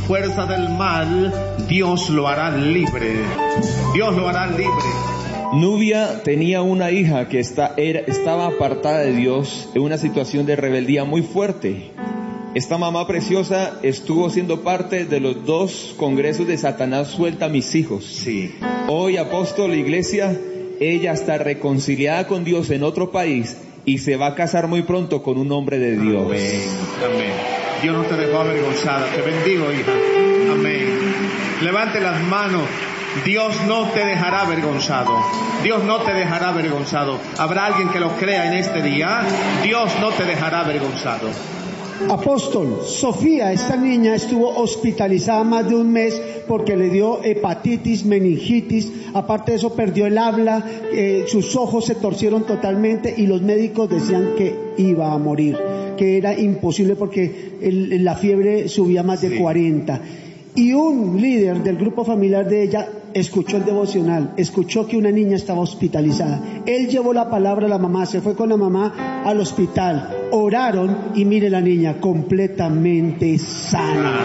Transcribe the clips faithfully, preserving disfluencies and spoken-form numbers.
fuerza del mal, Dios lo hará libre. Dios lo hará libre. Nubia tenía una hija que está, era, estaba apartada de Dios en una situación de rebeldía muy fuerte. Esta mamá preciosa estuvo siendo parte de los dos congresos de Satanás Suelta a mis hijos. Sí. Hoy, apóstol, iglesia, ella está reconciliada con Dios en otro país y se va a casar muy pronto con un hombre de Dios. Amén, amén. Dios no te dejó avergonzada. Te bendigo, hija. Amén. Levante las manos. Dios no te dejará avergonzado. Dios no te dejará avergonzado. ¿Habrá alguien que lo crea en este día? Dios no te dejará avergonzado. Apóstol, Sofía, esta niña estuvo hospitalizada más de un mes porque le dio hepatitis, meningitis, aparte de eso perdió el habla, eh, sus ojos se torcieron totalmente y los médicos decían que iba a morir, que era imposible porque el, la fiebre subía más de sí. cuarenta. Y un líder del grupo familiar de ella escuchó el devocional, escuchó que una niña estaba hospitalizada. Él llevó la palabra a la mamá, se fue con la mamá al hospital, oraron y mire la niña completamente sana.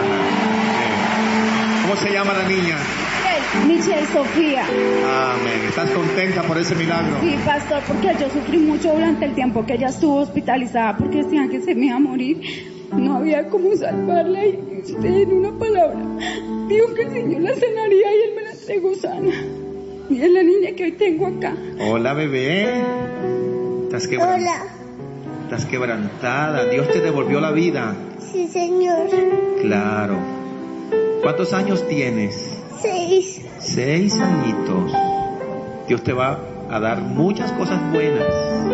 ¿Cómo se llama la niña? Michelle Sofía. Amén. ¿Estás contenta por ese milagro? Sí, pastor, porque yo sufrí mucho durante el tiempo que ella estuvo hospitalizada porque decían que se me iba a morir. No había cómo salvarla y usted en una palabra dijo que el Señor la sanaría y Él me la entregó sana. Y es la niña que hoy tengo acá. Hola, bebé. ¿Estás quebrantada? Hola. ¿Estás quebrantada? Dios te devolvió la vida. Sí, Señor. Claro. ¿Cuántos años tienes? Seis. Seis añitos. Dios te va a dar muchas cosas buenas.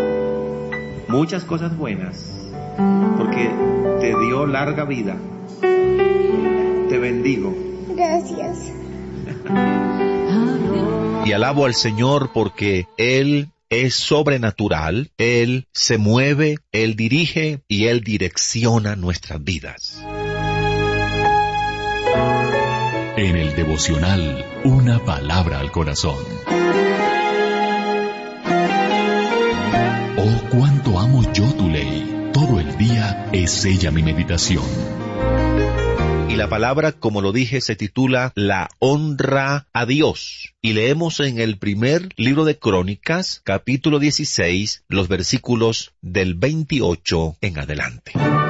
Muchas cosas buenas. Porque te dio larga vida. Te bendigo. Gracias. Y alabo al Señor porque Él es sobrenatural, Él se mueve, Él dirige y Él direcciona nuestras vidas. En el devocional, una palabra al corazón. Oh, cuánto amo yo tu ley. Todo el día es ella mi meditación. Y la palabra, como lo dije, se titula La honra a Dios. Y leemos en el primer libro de Crónicas, capítulo dieciséis, los versículos del veintiocho en adelante.